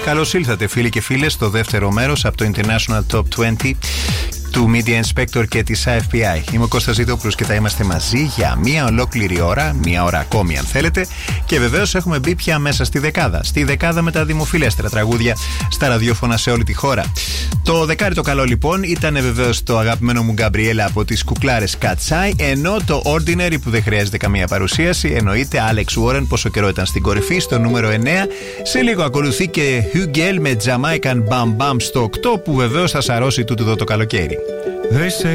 Καλώς ήλθατε φίλοι και φίλες στο δεύτερο μέρος από το International Top 20 του Media Inspector και της AFPI. Είμαι ο Κώστας Ζητόπουλος και θα είμαστε μαζί για μία ολόκληρη ώρα, μία ώρα ακόμη αν θέλετε, και βεβαίως έχουμε μπει πια μέσα στη δεκάδα με τα δημοφιλέστερα τραγούδια στα ραδιόφωνα σε όλη τη χώρα. Το δεκάρι το καλό λοιπόν ήταν βεβαίως το αγαπημένο μου Γκαμπριέλα από τις κουκλάρες Κατσάι, ενώ το Ordinary που δεν χρειάζεται καμία παρουσίαση εννοείται Alex Warren, πόσο καιρό ήταν στην κορυφή, στο νούμερο 9. Σε λίγο ακολουθεί και Hugel με Jamaican Bam Bam στο 8, που βεβαίως θα σαρώσει τούτο εδώ το καλοκαίρι.